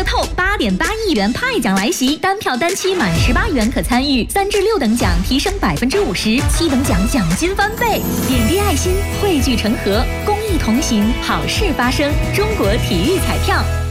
透8.8亿元派奖来袭，单票单期满18元可参与，3至6等奖提升50%，7等奖奖金翻倍。点滴爱心，汇聚成河，公益同行，好事发生。中国体育彩票。